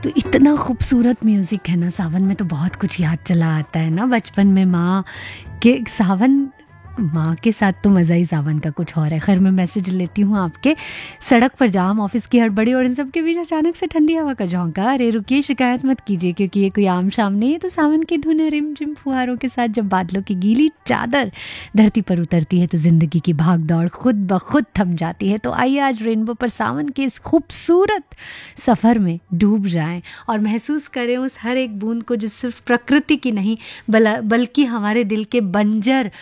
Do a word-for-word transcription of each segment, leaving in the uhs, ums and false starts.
तो इतना खूबसूरत म्यूज़िक है ना, सावन में तो बहुत कुछ याद चला आता है ना। बचपन में माँ के सावन माँ के साथ तो मज़ा ही सावन का कुछ और है। खैर मैं मैसेज लेती हूँ आपके। सड़क पर जाम, ऑफिस की हड़बड़ी और इन सब के बीच अचानक से ठंडी हवा का झोंका। अरे रुकिए, शिकायत मत कीजिए क्योंकि ये कोई आम शाम नहीं है। तो सावन की धुन है रिम झिम फुहारों के साथ। जब बादलों की गीली चादर धरती पर उतरती है तो जिंदगी की भाग दौड़ खुद ब खुद थम जाती है। तो आइए आज रेनबो पर सावन के इस खूबसूरत सफ़र में डूब जाएं और महसूस करें उस हर एक बूंद को जो सिर्फ प्रकृति की नहीं बल बल्कि हमारे दिल के बंजर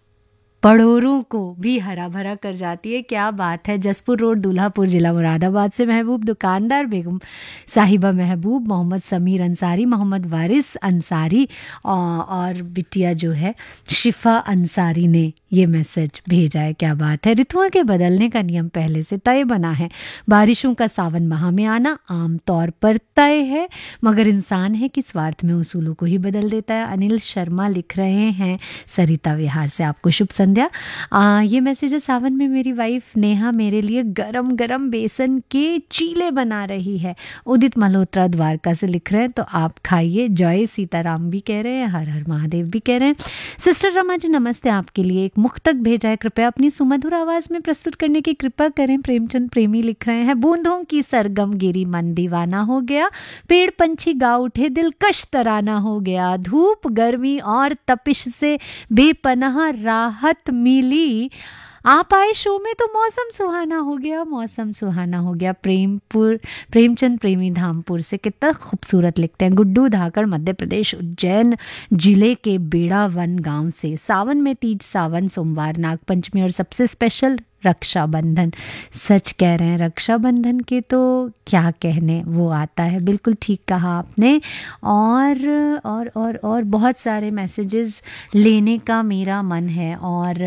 पड़ोरों को भी हरा भरा कर जाती है। क्या बात है। जसपुर रोड, दूल्हापुर, जिला मुरादाबाद से महबूब दुकानदार, बेगम साहिबा महबूब, मोहम्मद समीर अंसारी, मोहम्मद वारिस अंसारी और बिटिया जो है शिफा अंसारी ने ये मैसेज भेजा है। क्या बात है। ऋतुओं के बदलने का नियम पहले से तय बना है। बारिशों का सावन माह में आना आम तौर पर तय है, मगर इंसान है कि स्वार्थ में उसूलों को ही बदल देता है। अनिल शर्मा लिख रहे हैं सरिता विहार से। आपको शुभ संध्या। आ, ये मैसेज है, सावन में मेरी वाइफ नेहा मेरे लिए गरम गरम बेसन के चीले बना रही है। उदित मल्होत्रा द्वारका से लिख रहे हैं, तो आप खाइए। जय सीताराम भी कह रहे हैं, हर हर महादेव भी कह रहे हैं। सिस्टर रमा जी नमस्ते, आपके लिए एक मुक्तक भेजा है, कृपया अपनी सुमधुर आवाज में प्रस्तुत करने की कृपा करें। प्रेमचंद प्रेमी लिख रहे हैं, बूंदों की सरगम गिरी मन दीवाना हो गया, पेड़ पंछी गा उठे दिलकश तराना हो गया, धूप गर्मी और तपिश से बेपनाह राहत मिली, आप आए शो में तो मौसम सुहाना हो गया, मौसम सुहाना हो गया। प्रेमपुर प्रेमचंद प्रेमी धामपुर से कितना खूबसूरत लिखते हैं। गुड्डू धाकड़ मध्य प्रदेश उज्जैन जिले के बेड़ा वन गांव से। सावन में तीज, सावन सोमवार, नागपंचमी और सबसे स्पेशल रक्षाबंधन। सच कह रहे हैं, रक्षाबंधन के तो क्या कहने, वो आता है। बिल्कुल ठीक कहा आपने। और और और और बहुत सारे मैसेजेस लेने का मेरा मन है और